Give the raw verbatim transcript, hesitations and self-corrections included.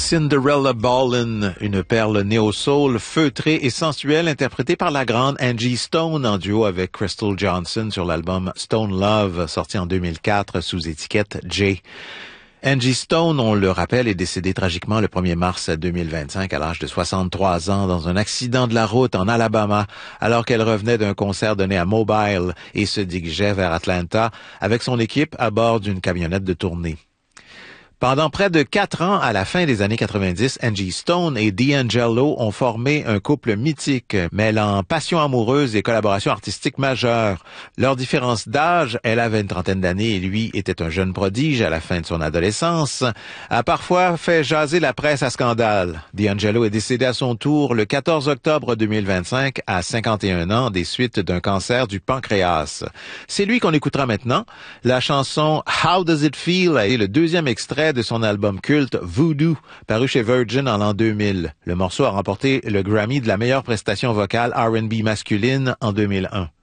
Cinderella Ballin, une perle néo-soul feutrée et sensuelle interprétée par la grande Angie Stone en duo avec Crystal Johnson sur l'album Stone Love sorti en deux mille quatre sous étiquette J. Angie Stone, on le rappelle, est décédée tragiquement le premier mars deux mille vingt-cinq à l'âge de soixante-trois ans dans un accident de la route en Alabama alors qu'elle revenait d'un concert donné à Mobile et se dirigeait vers Atlanta avec son équipe à bord d'une camionnette de tournée. Pendant près de quatre ans, à la fin des années quatre-vingt-dix, Angie Stone et D'Angelo ont formé un couple mythique, mêlant passion amoureuse et collaboration artistique majeure. Leur différence d'âge, elle avait une trentaine d'années et lui était un jeune prodige à la fin de son adolescence, a parfois fait jaser la presse à scandale. D'Angelo est décédé à son tour le quatorze octobre deux mille vingt-cinq à cinquante et un ans des suites d'un cancer du pancréas. C'est lui qu'on écoutera maintenant. La chanson How Does It Feel est le deuxième extrait de son album culte Voodoo, paru chez Virgin en l'an deux mille. Le morceau a remporté le Grammy de la meilleure prestation vocale R and B masculine en deux mille un.